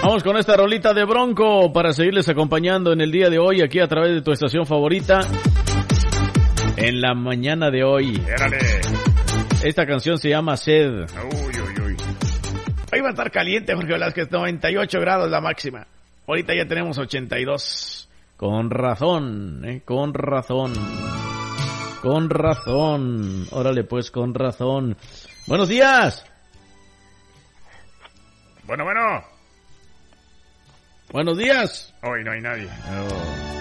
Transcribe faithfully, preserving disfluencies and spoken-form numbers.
Vamos con esta rolita de Bronco para seguirles acompañando en el día de hoy aquí a través de tu estación favorita. En la mañana de hoy. Érale. Esta canción se llama Sed. Uy, uy, uy. Hoy va a estar caliente, Jorge Velázquez, noventa y ocho grados la máxima. Ahorita ya tenemos ochenta y dos. Con razón, eh, con razón. Con razón. Órale pues, con razón. Buenos días. Bueno, bueno. Buenos días. Hoy no hay nadie. Oh.